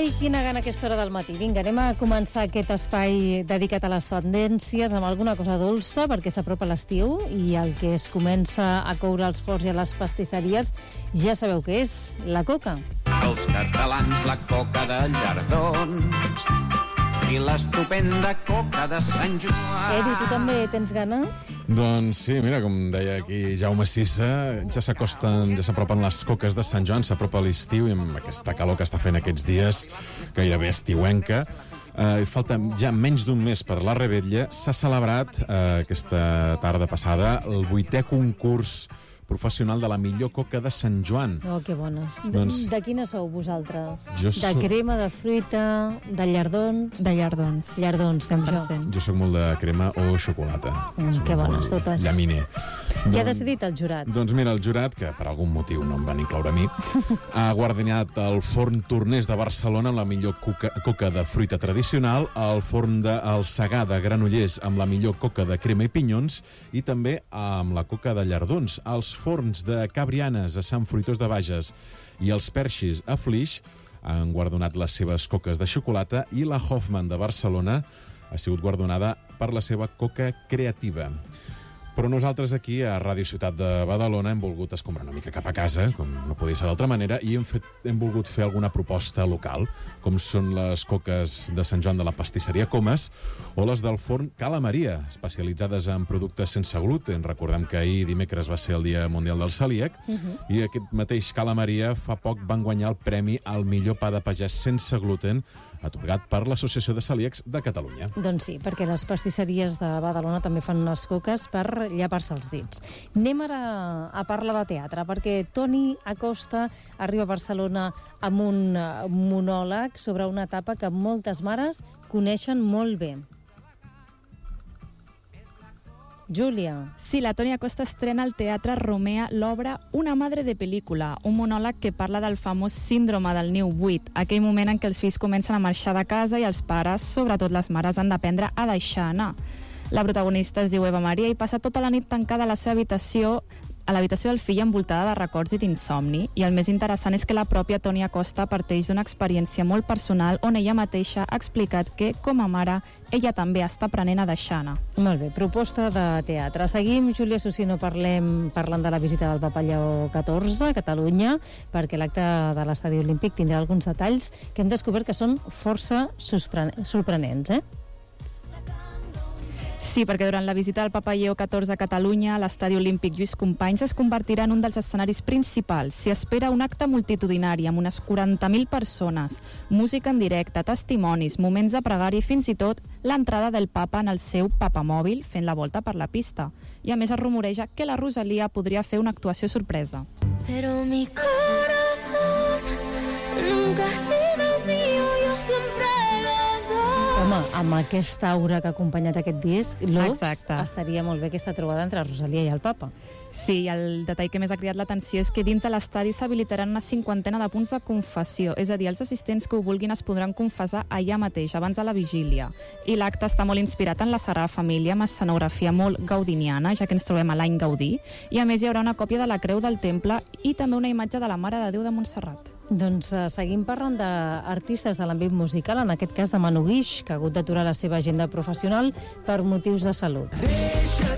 Ai, quina gana aquesta hora del matí. Vinga, anem a començar aquest espai dedicat a les tendències amb alguna cosa dolça, perquè s'apropa l'estiu i el que es comença a coure als forns i a les pastisseries ja sabeu què és, la coca. Els catalans la coca de Llardons i l'estupenda coca de Sant Joan. Edu, tu també tens gana? Doncs sí, mira, com deia aquí Jaume Sissa, ja s'apropen les coques de Sant Joan, s'apropa l'estiu i amb aquesta calor que està fent aquests dies, gairebé estiuenca. Falta ja menys d'un mes per la Revetlla. S'ha celebrat aquesta tarda passada el 8è concurs professional de la millor coca de Sant Joan. Oh, que bones. Doncs, de quina sou vosaltres? De crema, de fruita, de llardons? De llardons. Llardons, 100%. Jo sóc molt de crema o xocolata. Que bones totes. Llaminer. Què ha decidit el jurat? Doncs mira, el jurat, que per algun motiu no em van incloure a mi, ha guardonat el forn Torners de Barcelona amb la millor coca de fruita tradicional, el forn del Segà de Granollers amb la millor coca de crema i pinyons i també amb la coca de llardons. Els forns de Cabrianes a Sant Fruitós de Bages i els Perxis a Flix han guardonat les seves coques de xocolata i la Hoffman de Barcelona ha sigut guardonada per la seva coca creativa. Però nosaltres aquí a Ràdio Ciutat de Badalona hem volgut escombrar una mica cap a casa, com no podia ser d'altra manera, i hem volgut fer alguna proposta local, com són les coques de Sant Joan de la pastisseria Comas o les del forn Cala Maria, especialitzades en productes sense gluten. Recordem que ahir dimecres va ser el Dia Mundial del Celíac, i aquest mateix Cala Maria fa poc van guanyar el premi al millor pa de pagès sense gluten, atorgat per l'Associació de Celíacs de Catalunya. Doncs sí, perquè les pastisseries de Badalona també fan unes coques per llapar-se els dits. Anem ara a parlar de teatre, perquè Toni Acosta arriba a Barcelona amb un monòleg sobre una etapa que moltes mares coneixen molt bé. Júlia. Sí, la Toni Acosta estrena al Teatre Romea l'obra Una madre de pel·lícula, un monòleg que parla del famós síndrome del niu buit, aquell moment en què els fills comencen a marxar de casa i els pares, sobretot les mares, han d'aprendre a deixar anar. La protagonista es diu Eva Maria i passa tota la nit tancada a la seva habitació, a l'habitació del fill envoltada de records i d'insomni, i el més interessant és que la pròpia Toni Acosta parteix d'una experiència molt personal on ella mateixa ha explicat que, com a mare, ella també està aprenent a deixar anar. Molt bé, proposta de teatre. Seguim, Júlia Socino, parlant de la visita del Papa Lleó XIV a Catalunya, perquè l'acte de l'Estadi Olímpic tindrà alguns detalls que hem descobert que són força sorprenents, Sí, perquè durant la visita del Papa Lleó XIV a Catalunya, l'Estadi Olímpic Lluís Companys es convertirà en un dels escenaris principals. S'hi espera un acte multitudinari amb unes 40.000 persones, música en directe, testimonis, moments de pregària i fins i tot l'entrada del Papa en el seu papamòbil fent la volta per la pista. I a més es rumoreja que la Rosalia podria fer una actuació sorpresa. Pero mi corazón nunca ha sido mío, yo siempre lo doy. Home, amb aquesta aura que ha acompanyat aquest disc, Exacte. estaria molt bé aquesta trobada entre Rosalia i el Papa. Sí, el detall que més ha cridat l'atenció és que dins de l'estadi s'habilitaran una 50ena de punts de confessió, és a dir, els assistents que ho vulguin es podran confessar allà mateix, abans de la vigília. I l'acte està molt inspirat en la Sagrada Família, amb escenografia molt gaudiniana, ja que ens trobem a l'any Gaudí, i a més hi haurà una còpia de la Creu del Temple i també una imatge de la Mare de Déu de Montserrat. Doncs seguim parlant d'artistes de l'àmbit musical, en aquest cas de Manu Guix, que ha hagut d'aturar la seva agenda professional per motius de salut.